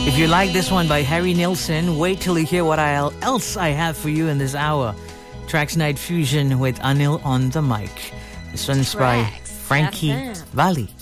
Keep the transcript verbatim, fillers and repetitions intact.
If you like this one by Harry Nilsson, wait till you hear what I, else I have for you in this hour. Tracks Night Fusion with Anil on the mic. This one's by Frankie Valli.